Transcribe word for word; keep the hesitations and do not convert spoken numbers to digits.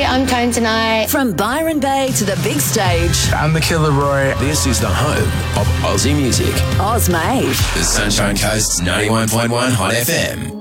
I'm Tone Tonight. From Byron Bay to the big stage. I'm the Killer Roy. This is the home of Aussie music. Oz Made. The Sunshine Coast's ninety-one point one Hot F M.